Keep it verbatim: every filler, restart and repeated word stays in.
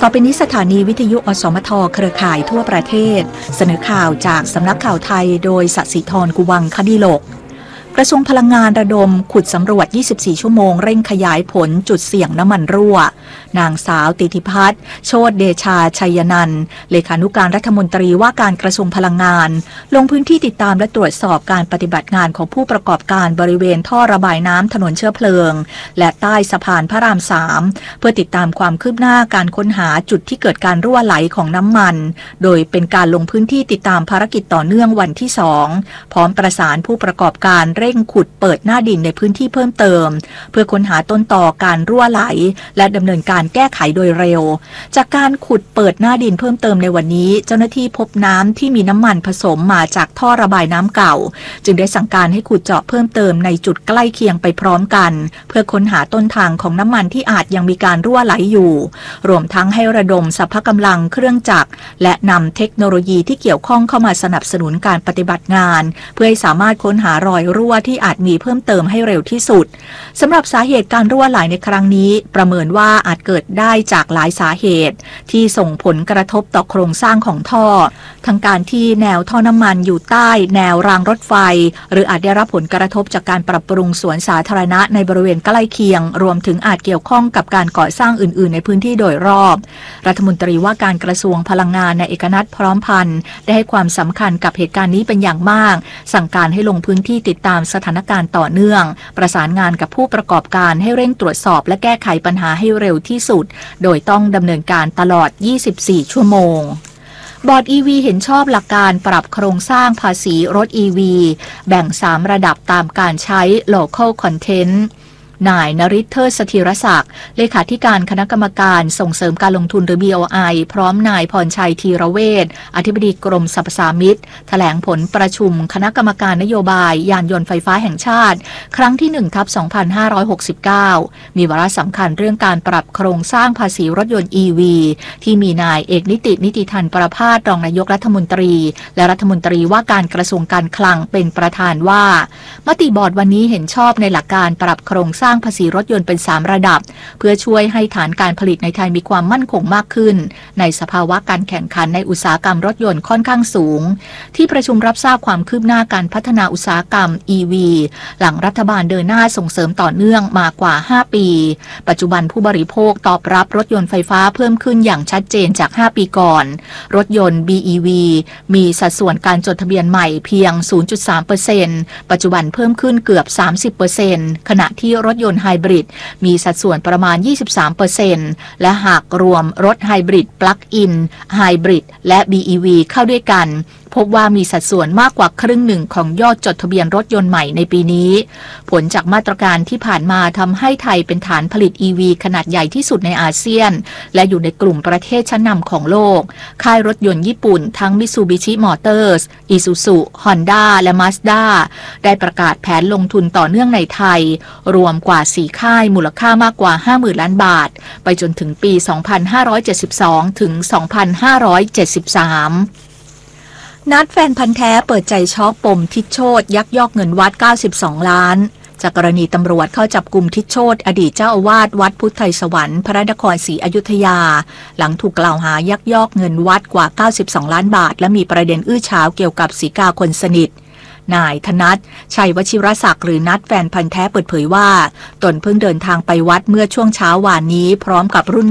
ต่อไปนี้สถานีวิทยุอสมทเครือข่ายทั่วประเทศเสนอข่าวจากสำนักข่าวไทยโดยสศิธรกุวังคดิโลกกระทรวงพลังงานระดมขุดสำรวจยี่สิบสี่ชั่วโมงเร่งขยายผลจุดเสี่ยงน้ำมันรั่วนางสาวติธิพัฒน์โชติเดชาชัยนันท์เลขานุการรัฐมนตรีว่าการกระทรวงพลังงานลงพื้นที่ติดตามและตรวจสอบการปฏิบัติงานของผู้ประกอบการบริเวณท่อระบายน้ำถนนเชื้อเพลิงและใต้สะพานพระรามสามเพื่อติดตามความคืบหน้าการค้นหาจุดที่เกิดการรั่วไหลของน้ำมันโดยเป็นการลงพื้นที่ติดตามภารกิจต่อเนื่องวันที่สองพร้อมประสานผู้ประกอบการเร่งขุดเปิดหน้าดินในพื้นที่เพิ่มเติมเพื่อค้นหาต้นตอการรั่วไหลและดำเนินการแก้ไขโดยเร็วจากการขุดเปิดหน้าดินเพิ่มเติมในวันนี้เจ้าหน้าที่พบน้ำที่มีน้ำมันผสมมาจากท่อระบายน้ำเก่าจึงได้สั่งการให้ขุดเจาะเพิ่มเติมในจุดใกล้เคียงไปพร้อมกันเพื่อค้นหาต้นทางของน้ำมันที่อาจยังมีการรั่วไหลอยู่รวมทั้งให้ระดมสรรพกำลังเครื่องจักรและนำเทคโนโลยีที่เกี่ยวข้องเข้ามาสนับสนุนการปฏิบัติงานเพื่อให้สามารถค้นหารอยรั่วที่อาจมีเพิ่มเติมให้เร็วที่สุดสำหรับสาเหตุการรั่วไหลในครั้งนี้ประเมินว่าอาจเกิดได้จากหลายสาเหตุที่ส่งผลกระทบต่อโครงสร้างของท่อทั้งการที่แนวท่อน้ำมันอยู่ใต้แนวรางรถไฟหรืออาจได้รับผลกระทบจากการปรับปรุงสวนสาธารณะในบริเวณใกล้เคียงรวมถึงอาจเกี่ยวข้องกับการก่อสร้างอื่นๆในพื้นที่โดยรอบรัฐมนตรีว่าการกระทรวงพลังงานนายเอกนัทพร้อมพันธ์ได้ให้ความสำคัญกับเหตุการณ์นี้เป็นอย่างมากสั่งการให้ลงพื้นที่ติดตามสถานการณ์ต่อเนื่องประสานงานกับผู้ประกอบการให้เร่งตรวจสอบและแก้ไขปัญหาให้เร็วที่สุดโดยต้องดำเนินการตลอดยี่สิบสี่ชั่วโมงบอร์ด อี วี เห็นชอบหลักการปรับโครงสร้างภาษีรถ อี วี แบ่งสามระดับตามการใช้ Local Contentนายนฤทธิ์เทิดสถิรศักดิ์เลขาธิการคณะกรรมการส่งเสริมการลงทุนหรือ บี โอ ไอ พร้อมนายพรชัยธีรเวชอธิบดีกรมสรรพสามิตแถลงผลประชุมคณะกรรมการนโยบายยานยนต์ไฟฟ้าแห่งชาติครั้งที่ หนึ่งทับสองพันห้าร้อยหกสิบเก้า มีวาระสำคัญเรื่องการปรับโครงสร้างภาษีรถยนต์ อี วี ที่มีนายเอกนิตินิติธันประภาสรองนายกรัฐมนตรีและรัฐมนตรีว่าการกระทรวงการคลังเป็นประธานว่ามติบอร์ดวันนี้เห็นชอบในหลักการปรับโครงสร้างภาษีรถยนต์เป็นสามระดับเพื่อช่วยให้ฐานการผลิตในไทยมีความมั่นคงมากขึ้นในสภาวะการแข่งขันในอุตสาหกรรมรถยนต์ค่อนข้างสูงที่ประชุมรับทราบความคืบหน้าการพัฒนาอุตสาหกรรม อี วี หลังรัฐบาลเดินหน้าส่งเสริมต่อเนื่องมากว่าห้าปีปัจจุบันผู้บริโภคตอบรับรถยนต์ไฟฟ้าเพิ่มขึ้นอย่างชัดเจนจากห้าปีก่อนรถยนต์ บี อี วี มีสัดส่วนการจดทะเบียนใหม่เพียง ศูนย์จุดสามเปอร์เซ็นต์ ปัจจุบันเพิ่มขึ้นเกือบ สามสิบเปอร์เซ็นต์ ขณะที่รถยนต์ไฮบริดมีสัดส่วนประมาณ ยี่สิบสามเปอร์เซ็นต์ และหากรวมรถไฮบริดปลั๊กอินไฮบริดและ บี อี วี เข้าด้วยกันพบว่ามีสัดส่วนมากกว่าครึ่งหนึ่งของยอดจดทะเบียนรถยนต์ใหม่ในปีนี้ผลจากมาตรการที่ผ่านมาทำให้ไทยเป็นฐานผลิต อี วี ขนาดใหญ่ที่สุดในอาเซียนและอยู่ในกลุ่มประเทศชั้นนำของโลกค่ายรถยนต์ญี่ปุ่นทั้ง Mitsubishi Motors Isuzu Honda และ Mazda ได้ประกาศแผนลงทุนต่อเนื่องในไทยรวมกว่าสี่ค่ายมูลค่ามากกว่า ห้าหมื่น ล้านบาทไปจนถึงปี สองพันห้าร้อยเจ็ดสิบสอง ถึง สองพันห้าร้อยเจ็ดสิบสามนัดแฟนพันธ์แท้เปิดใจช็อกปมทิศโชติยักยอกเงินวัดเก้าสิบสองล้านจากกรณีตำรวจเข้าจับกุมทิศโชติอดีตเจ้าอาวาสวัดพุทธไทยสวรรค์พระนครศรีอยุธยาหลังถูกกล่าวหายักยอกเงินวัดกว่าเก้าสิบสองล้านบาทและมีประเด็นอื้อฉาวเกี่ยวกับสีกาคนสนิทนายธนัทชัยวชิรศักดิ์หรือนัทแฟนพันธ์แท้เปิดเผยว่าตนเพิ่งเดินทางไปวัดเมื่อช่วงเช้าวานนี้พร้อมกับรุ่น